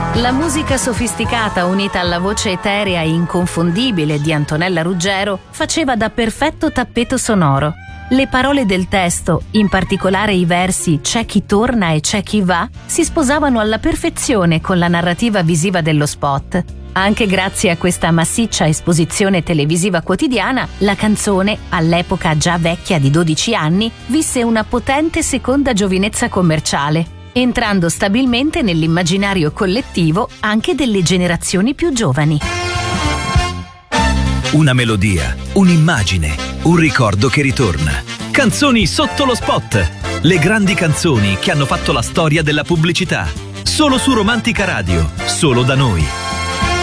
La musica sofisticata unita alla voce eterea e inconfondibile di Antonella Ruggero faceva da perfetto tappeto sonoro. Le parole del testo, in particolare i versi "C'è chi torna e c'è chi va", si sposavano alla perfezione con la narrativa visiva dello spot. Anche grazie a questa massiccia esposizione televisiva quotidiana, la canzone, all'epoca già vecchia di 12 anni, visse una potente seconda giovinezza commerciale, entrando stabilmente nell'immaginario collettivo anche delle generazioni più giovani. Una melodia, un'immagine, un ricordo che ritorna. Canzoni sotto lo spot. Le grandi canzoni che hanno fatto la storia della pubblicità. Solo su Romantica Radio, solo da noi.